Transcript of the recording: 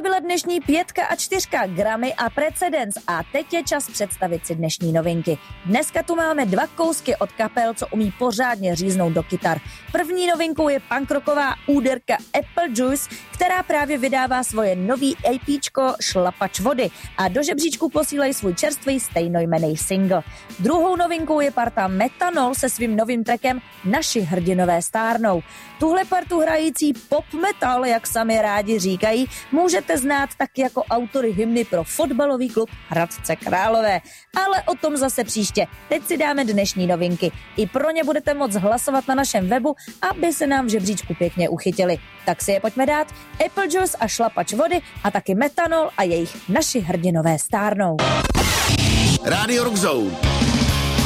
Tohle byla dnešní 5 a 4, Grammy a Precedence a teď je čas představit si dnešní novinky. Dneska tu máme 2 kousky od kapel, co umí pořádně říznout do kytar. První novinkou je punkrocková úderka Apple Juice, která právě vydává svoje nový EPčko Šlapač vody a do žebříčku posílají svůj čerstvý stejnojmenný single. Druhou novinkou je parta Metanol se svým novým trackem Naši hrdinové stárnou. Tuhle partu hrající pop metal, jak sami rádi říkají, můžete znát taky jako autory hymny pro fotbalový klub Hradce Králové. Ale o tom zase příště. Teď si dáme dnešní novinky. I pro ně budete moct hlasovat na našem webu, aby se nám v žebříčku pěkně uchytili. Tak si je pojďme dát. Apple Juice a Šlapač vody a taky Metanol a jejich Naši hrdinové stárnou. Radio Rock Zone.